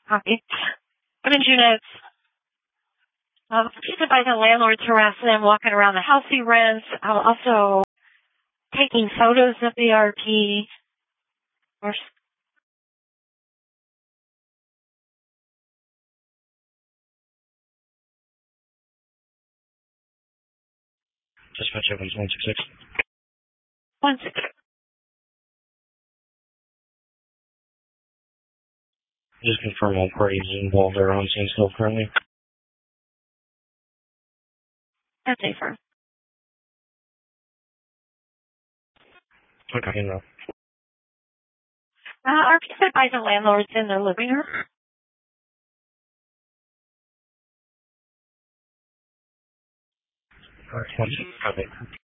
Copy. I'm in units. Please advise the landlords harassing them walking around the house he rents. Also taking photos of the RP. Or Dispatch Evans 166. 166. Just confirm all parties involved are on scene still currently. That's safer. Okay, no. RP advise the landlords in their living room. Copy.